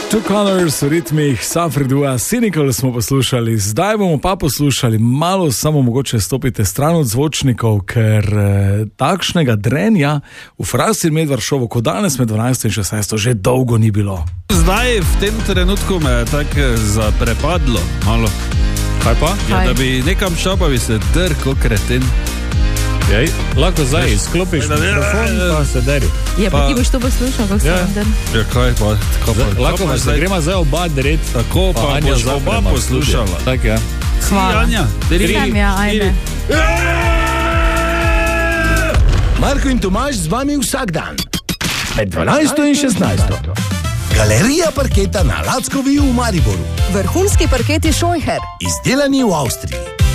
Two Colors v ritmih Safridua, Cynical smo poslušali, zdaj bomo pa poslušali malo, samo mogoče stopite stran od zvočnikov, ker takšnega drenja v Frasi in Medvaršovu, kot danes med 12 in 16, že dolgo ni bilo. Zdaj v tem trenutku me je tako zaprepadlo malo. Kaj pa? Ja, da bi nekam šel, pa bi se drl kreten. Jej, lahko zdaj izklopiš mikrofon, pa se deri. Ja, pa ti boš to poslušal, kako se vam den. Ja, kaj pa? Lahko pa se gremo zdaj oba dret. Tako pa boš oba poslušala. Tak, ja. Hvala. Anja, Sam, ja, ajde. Marko in Tomaž z vami vsak dan. Med 12 in 16. Galerija parketa na Lackovi v Mariboru. Vrhunski parketi Scheucher. Izdelani v Avstriji.